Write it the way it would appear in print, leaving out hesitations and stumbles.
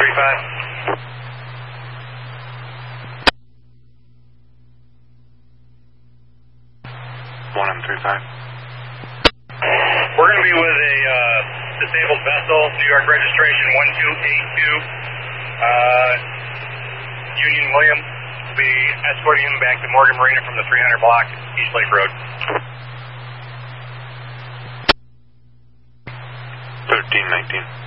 135. 135. We're going to be with a disabled vessel, New York registration 1282. Union William will be escorting him back to Morgan Marina from the 300 block, East Lake Road. 1319.